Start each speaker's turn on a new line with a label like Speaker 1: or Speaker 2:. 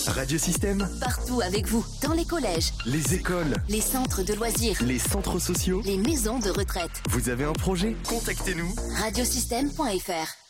Speaker 1: Radiosystème,
Speaker 2: Partout avec vous, dans les collèges,
Speaker 1: les écoles,
Speaker 2: les centres de loisirs,
Speaker 1: les centres sociaux.
Speaker 2: les maisons de retraite.
Speaker 1: Vous avez un projet? Contactez-nous.
Speaker 2: Radiosystème.fr